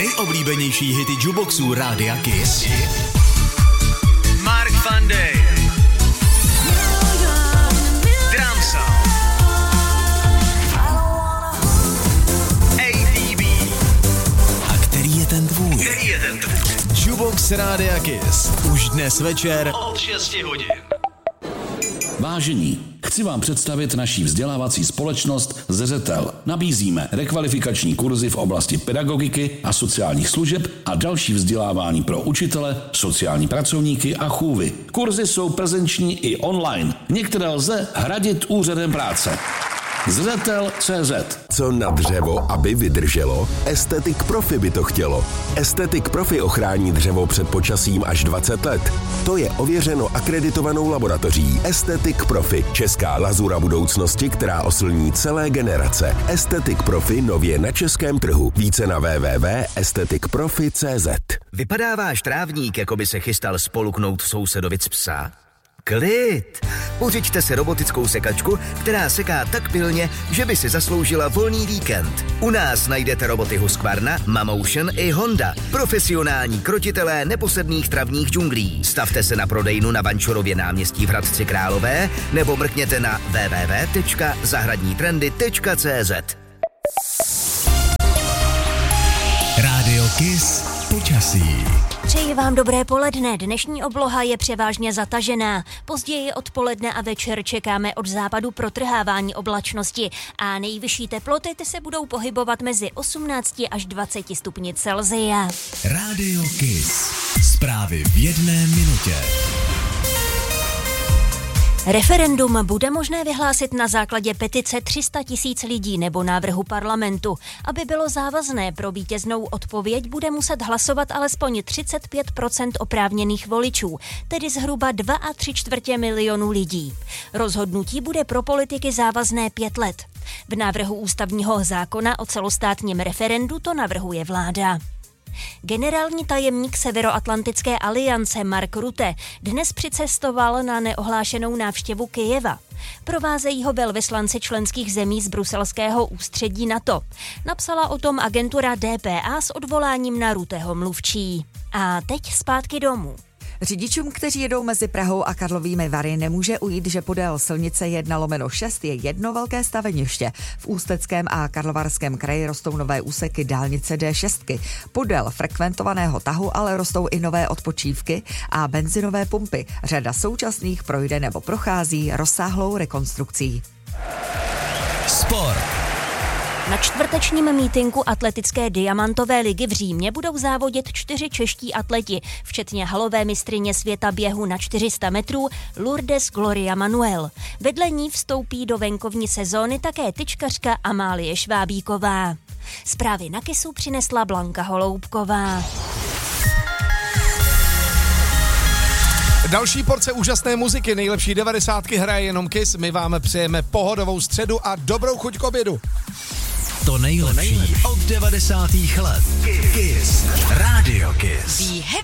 Nejoblíbenější hity jukeboxů Rádia Kiss. Mark van Dijk, Dramsa, ATB. A který je ten tvůj? Jukebox Rádia Kiss. Už dnes večer od 6 hodin. Vážení, chci vám představit naší vzdělávací společnost Zřetel. Nabízíme rekvalifikační kurzy v oblasti pedagogiky a sociálních služeb a další vzdělávání pro učitele, sociální pracovníky a chůvy. Kurzy jsou prezenční i online. Některé lze hradit úřadem práce. Zřetel.cz. Co na dřevo, aby vydrželo? Estetik Profi by to chtělo. Estetik Profi ochrání dřevo před počasím až 20 let. To je ověřeno akreditovanou laboratoří. Estetik Profi, česká lazura budoucnosti, která oslní celé generace. Estetik Profi nově na českém trhu. Více na www.estetikprofi.cz. Vypadá váš trávník, jako by se chystal spoluknout sousedovic psa? Klid! Pořiďte si robotickou sekačku, která seká tak pilně, že by si zasloužila volný víkend. U nás najdete roboty Husqvarna, Mamotion i Honda. Profesionální krotitelé neposedných travních džunglí. Stavte se na prodejnu na Vančurově náměstí v Hradci Králové nebo mrkněte na www.zahradnitrendy.cz. Rádio Kiss počasí. Přeji vám dobré poledne. Dnešní obloha je převážně zatažená. Později odpoledne a večer čekáme od západu protrhávání oblačnosti a nejvyšší teploty se budou pohybovat mezi 18 až 20 stupni Celsia. Rádio Kiss. Zprávy v jedné minutě. Referendum bude možné vyhlásit na základě petice 300 000 lidí nebo návrhu parlamentu. Aby bylo závazné pro vítěznou odpověď, bude muset hlasovat alespoň 35% oprávněných voličů, tedy zhruba 2,75 milionu lidí. Rozhodnutí bude pro politiky závazné 5 let. V návrhu ústavního zákona o celostátním referendu to navrhuje vláda. Generální tajemník Severoatlantické aliance Mark Rutte dnes přicestoval na neohlášenou návštěvu Kyjeva. Provázejí ho velvyslanci členských zemí z bruselského ústředí NATO. Napsala o tom agentura DPA s odvoláním na Rutteho mluvčí. A teď zpátky domů. Řidičům, kteří jedou mezi Prahou a Karlovými Vary, nemůže ujít, že podél silnice 1/6 je jedno velké staveniště. V Ústeckém a Karlovarském kraji rostou nové úseky dálnice D6. Podél frekventovaného tahu ale rostou i nové odpočívky a benzinové pumpy. Řada současných projde nebo prochází rozsáhlou rekonstrukcí. Sport. Na čtvrtečním mítinku atletické diamantové ligy v Římě budou závodit 4 čeští atleti, včetně halové mistryně světa běhu na 400 metrů Lourdes Gloria Manuel. Vedle ní vstoupí do venkovní sezóny také tyčkařka Amálie Švábíková. Zprávy na Kissu přinesla Blanka Holoubková. Další porce úžasné muziky, nejlepší 90 hraje jenom Kiss. My vám přejeme pohodovou středu a dobrou chuť k obědu. To nejlepší od 90. let. Kiss. Rádio Kiss. Be happy.